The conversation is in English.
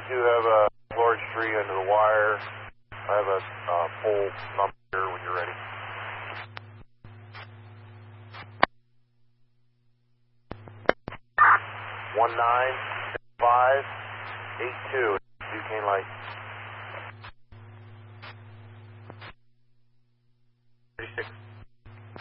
do have a large tree under the wire. I have a pole number here when you're ready. One 9-5-8-2. Duquesne Light. 36.